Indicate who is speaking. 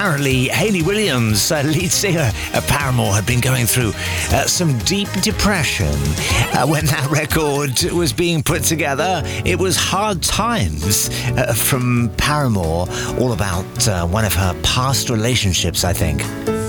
Speaker 1: apparently Hayley Williams, lead singer of Paramore, had been going through some deep depression when that record was being put together. It was Hard Times from Paramore, all about one of her past relationships, I think.